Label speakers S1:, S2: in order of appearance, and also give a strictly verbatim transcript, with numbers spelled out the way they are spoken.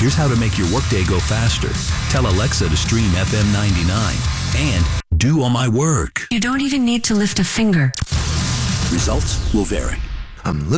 S1: Here's how to make your workday go faster. Tell Alexa to stream F M ninety-nine and do all my work.
S2: You don't even need to lift a finger.
S1: Results will vary.
S3: I'm looking